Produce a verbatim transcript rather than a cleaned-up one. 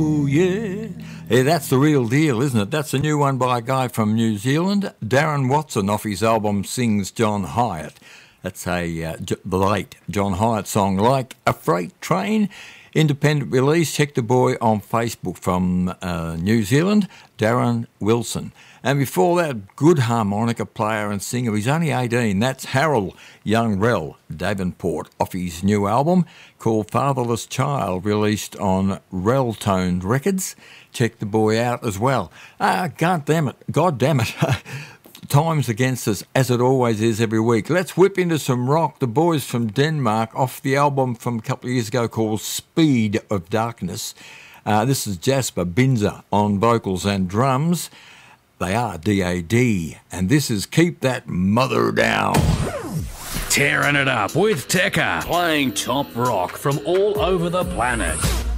Oh, yeah. Yeah, that's the real deal, isn't it? That's a new one by a guy from New Zealand, Darren Watson, off his album Sings John Hyatt. That's a uh, J- the late John Hyatt song, Like a Freight Train. Independent release. Check the boy on Facebook from uh, New Zealand, Darren Wilson. And before that, good harmonica player and singer. He's only eighteen. That's Harold Young Rel Davenport off his new album called Fatherless Child, released on Reltoned Records. Check the boy out as well. Ah, God damn it. God damn it. Time's against us, as it always is every week. Let's whip into some rock. The boys from Denmark, off the album from a couple of years ago called Speed of Darkness. Uh, this is Jasper Binzer on vocals and drums. They are D A D, and this is Keep That Mother Down. Tearing it up with Tekka, playing top rock from all over the planet.